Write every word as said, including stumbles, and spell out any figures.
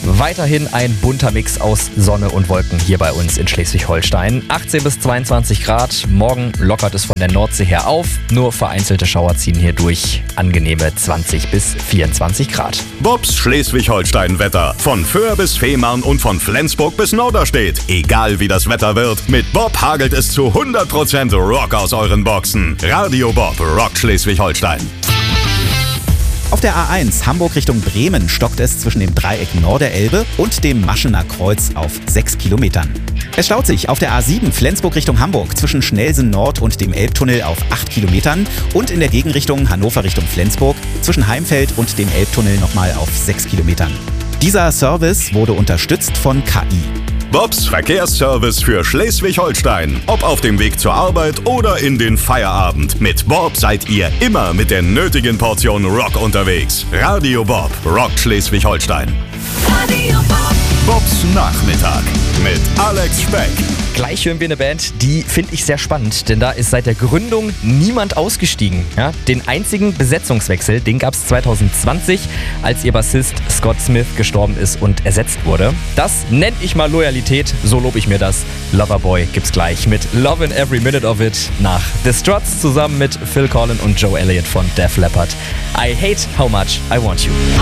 Weiterhin ein bunter Mix aus Sonne und Wolken hier bei uns in Schleswig-Holstein. achtzehn bis zweiundzwanzig Grad. Morgen lockert es von der Nordsee her auf. Nur vereinzelte Schauer ziehen hier durch. Angenehme zwanzig bis vierundzwanzig Grad. Bobs Schleswig-Holstein-Wetter. Von Föhr bis Fehmarn und von Flensburg bis Norderstedt. Egal wie das Wetter wird, mit Bob hagelt es zu hundert Prozent Rock aus euren Boxen. Radio Bob rockt Schleswig-Holstein. Auf der A eins Hamburg Richtung Bremen stockt es zwischen dem Dreieck Norderelbe und dem Maschener Kreuz auf sechs Kilometern. Es staut sich auf der A sieben Flensburg Richtung Hamburg zwischen Schnellsen Nord und dem Elbtunnel auf acht Kilometern und in der Gegenrichtung Hannover Richtung Flensburg zwischen Heimfeld und dem Elbtunnel nochmal auf sechs Kilometern. Dieser Service wurde unterstützt von K I. Bobs Verkehrsservice für Schleswig-Holstein. Ob auf dem Weg zur Arbeit oder in den Feierabend. Mit Bob seid ihr immer mit der nötigen Portion Rock unterwegs. Radio Bob rockt Schleswig-Holstein. Radio Bob. Bobs Nachmittag mit Alex Speck. Gleich hören wir eine Band, die finde ich sehr spannend, denn da ist seit der Gründung niemand ausgestiegen. Ja, den einzigen Besetzungswechsel, den gab es zwanzig zwanzig, als ihr Bassist Scott Smith gestorben ist und ersetzt wurde. Das nenne ich mal Loyalität, so lobe ich mir das. Loverboy gibt's gleich mit Lovin' Every Minute of It nach The Struts zusammen mit Phil Collen und Joe Elliott von Def Leppard. I hate how much I want you.